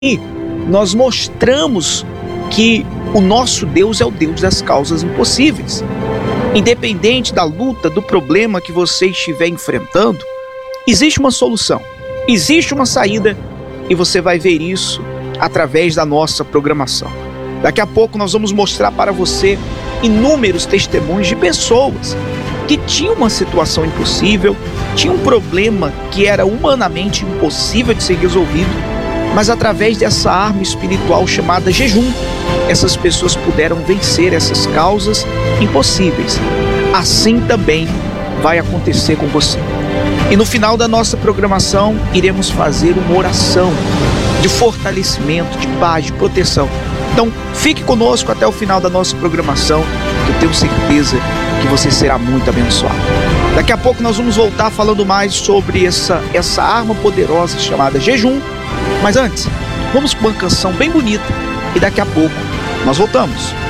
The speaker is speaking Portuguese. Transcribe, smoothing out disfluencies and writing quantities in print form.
E nós mostramos que o nosso Deus é o Deus das causas impossíveis. Independente da luta, do problema que você estiver enfrentando, existe uma solução, existe uma saída, e você vai ver isso através da nossa programação. Daqui a pouco nós vamos mostrar para você inúmeros testemunhos de pessoas que tinham uma situação impossível, tinham um problema que era humanamente impossível de ser resolvido, mas através dessa arma espiritual chamada jejum, essas pessoas puderam vencer essas causas impossíveis. Assim também vai acontecer com você. E no final da nossa programação, iremos fazer uma oração de fortalecimento, de paz, de proteção. Então, fique conosco até o final da nossa programação, que eu tenho certeza que você será muito abençoado. Daqui a pouco nós vamos voltar falando mais sobre essa arma poderosa chamada jejum. Mas antes, vamos com uma canção bem bonita e daqui a pouco nós voltamos.